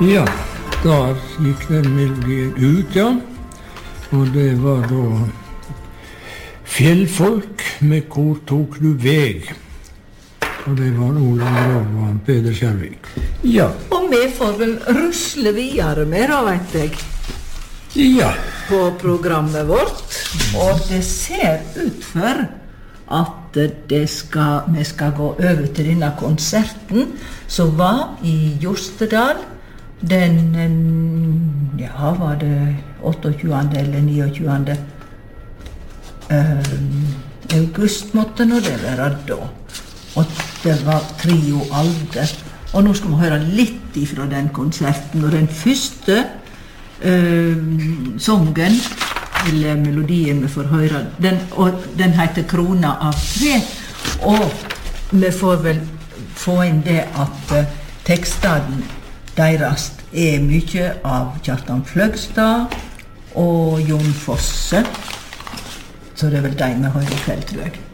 Ja, der gikk den melodien ut, ja. Og det var da Fjellfolk med Hvor tok du veg? Og det var Olav Grov og Peder Kjærvik. Ja. Og vi får vel rusle videre med, da, vet jeg. Ja. På programmet vårt. Og det ser ut for at vi skal gå over til denne konserten som var i Jostedal den, ja, var det 28. eller 29. August måtte nå det være da. Og det var Trio Alde. Og nå skal vi høre litt ifra den konserten. Og den første songen, eller melodien vi får høre, den heter Krona av tre. Og vi får vel få inn det at tekstene deres mye av Kjartan Fløgstad og Jon Fosse. Så det er vel de vi hører i kveld, tror jeg.